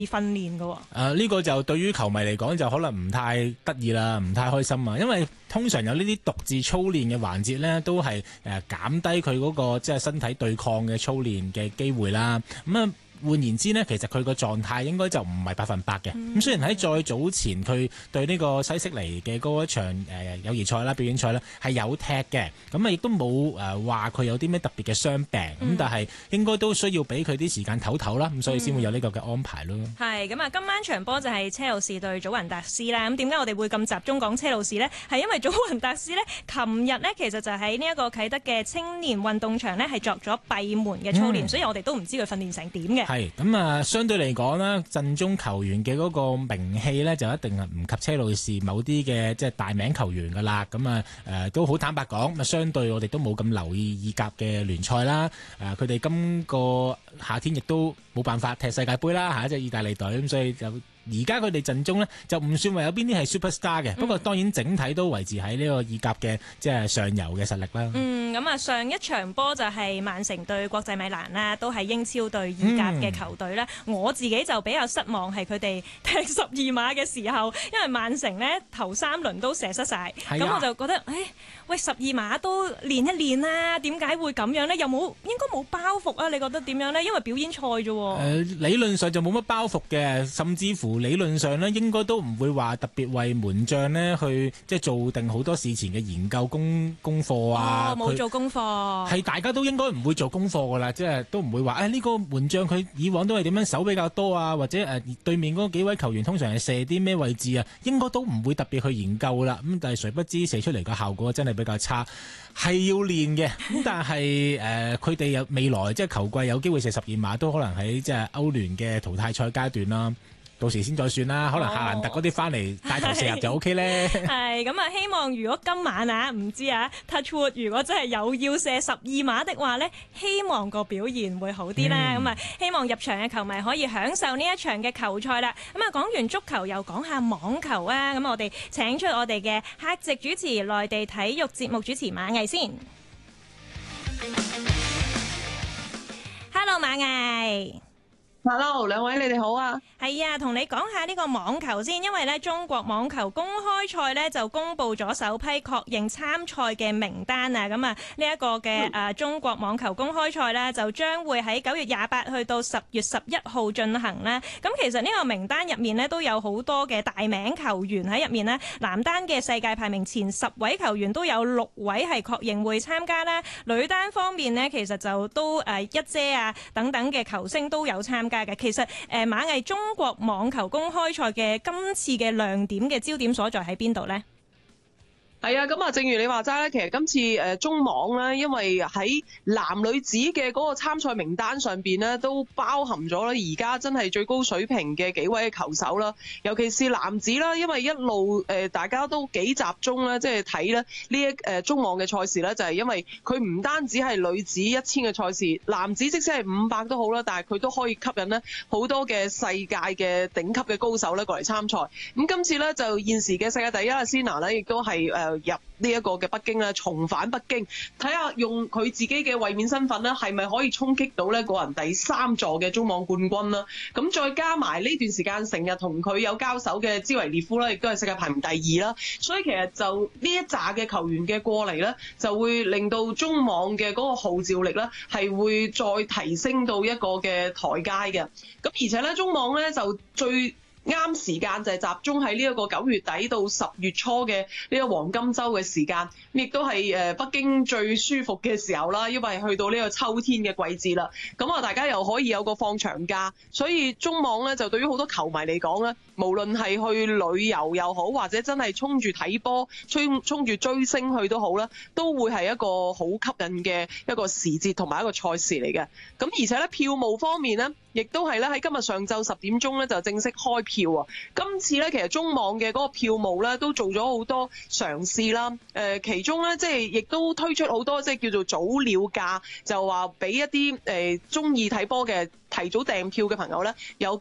訓練㗎喎。 呢個就對於球迷嚟講就可能唔太得意啦，唔太開心啊，因為通常有呢啲獨自操練嘅環節呢，都係減低佢嗰個即係身體對抗嘅操練嘅機會啦。咁換言之呢，其實佢個狀態應該就唔係100%嘅。咁雖然喺再早前佢對呢個西悉尼嘅嗰一場友誼賽啦、表演賽呢係有踢嘅，咁亦都冇話佢有啲咩特別嘅傷病，咁但係應該都需要俾佢啲時間唞唞啦，咁所以先會有呢個嘅安排咯。 係咁啊！今晚場波就係車路士對祖雲達斯啦。咁點解我哋會咁集中講車路士呢？係因為祖雲達斯呢，琴日呢其實就喺呢一個啟德嘅青年運動場呢係作咗閉門嘅操練，所以我哋都唔知佢訓練成點嘅。 係咁啊，相對嚟講啦，陣中球員嘅嗰個名氣呢，就一定係唔及車路士某啲嘅即係大名球員噶啦。咁啊都好坦白講，咁相對我哋都冇咁留意意甲嘅聯賽啦。佢哋今個夏天亦都冇辦法踢世界盃啦，係一隻意大利隊，咁所以就而家佢哋陣中呢，就唔算話有邊啲係 superstar 嘅，不過當然整體都維持喺呢個意甲嘅即係上游嘅實力啦。咁啊，上一場波就係曼城對國際米蘭啦，都係英超對意甲嘅球隊啦。我自己就比較失望係佢哋踢12碼嘅時候，因為曼城呢頭3輪都射失晒，咁我就覺得喂12碼都練一練啦，點解會咁樣呢？又冇應該冇包袱啊？你覺得點樣呢？因為表演賽啫喎。 理論上就冇乜包袱嘅，甚至乎理論上呢應該都唔會話特別為門將呢去即係做定好多事前嘅研究功課啊。 冇做功課， 係大家都應該唔會做功課㗎啦，即係都唔會話呢個門將佢以往都係點樣守比較多啊，或者對面嗰幾位球員通常係射啲咩位置啊，應該都唔會特別去研究啦。咁但係誰不知射出嚟個效果真係比較差，係要練嘅。咁但係佢哋有未來即係球季有機會射12碼，都可能喺即係歐聯嘅淘汰賽階段啦。到時先再算啦，可能夏蘭特嗰啲翻嚟帶頭射入就 OK 咧。 係咁啊，希望如果今晚唔知Touch wood，如果真係有要射12碼的話呢，希望個表現會好啲啦。咁希望入場嘅球迷可以享受呢一場嘅球賽啦。咁講完足球又講下網球啊。咁我哋請出我哋嘅客席主持，內地體育節目主持馬毅先。Hello， 馬毅。 Hello， 兩位你哋好啊！ 係啊，同你講下呢個網球先，因為呢中國網球公開賽呢就公布咗首批確認參賽嘅名單啊。咁呢一個嘅中國網球公開賽呢，就將會喺9月28去到10月11號進行啦。咁其實呢個名單入面呢，都有好多嘅大名球員喺入面呢。男單嘅世界排名前10位球員都有6位係確認會參加啦。女單方面呢，其實就都一姐啊等等嘅球星都有參加。其實馬毅，中國網球公開賽嘅今次嘅亮點嘅焦點所在喺邊度呢？ 係啊，咁正如你話齋咧，其實今次中網咧，因為喺男女子嘅嗰個參賽名單上邊咧，都包含咗咧而家真係最高水平嘅幾位嘅球手啦。尤其是男子啦，因為一路大家都幾集中咧，即係睇咧呢一中網嘅賽事咧，就係因為佢唔單止係女子1000嘅賽事，男子即使係500都好啦，但係佢都可以吸引咧好多嘅世界嘅頂級嘅高手咧過嚟參賽。咁今次咧就現時嘅世界第一阿仙娜咧，亦都係入呢一個嘅北京咧，重返北京，睇下用佢自己嘅衛冕身份咧，係咪可以衝擊到咧個人第3座嘅中網冠軍啦？咁再加埋呢段時間成日同佢有交手嘅茲維列夫咧，亦都係世界排名第2啦。所以其實就呢一紮嘅球員嘅過嚟咧，就會令到中網嘅嗰個號召力咧，係會再提升到一個嘅台階嘅。咁而且咧，中網咧就最啱時間就係集中喺呢一個9月底到10月初嘅呢個黃金週嘅時間，亦都係北京最舒服嘅時候啦，因為去到呢個秋天嘅季節啦。咁大家又可以有個放長假，所以中網咧就對於好多球迷嚟講咧，無論係去旅遊又好，或者真係衝住睇波、衝住追星去都好啦，都會係一個好吸引嘅一個時節同埋一個賽事嚟嘅。咁而且咧，票務方面咧，亦都係咧喺今日上晝10點鐘咧就正式開票啊！今次咧其實中網嘅嗰個票務咧都做咗好多嘗試啦。其中咧即係亦都推出好多即係叫做早鳥價，就話俾一啲中意睇波嘅提早訂票嘅朋友咧有幾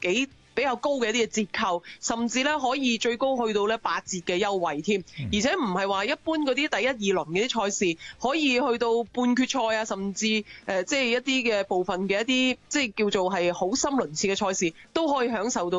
比較高嘅一啲嘅折扣，甚至咧可以最高去到咧8折嘅優惠添。而且唔係話一般嗰啲第一二輪嘅啲賽事可以去到半決賽啊，甚至即係一啲嘅部分嘅一啲即係叫做係好深輪次嘅賽事都可以享受到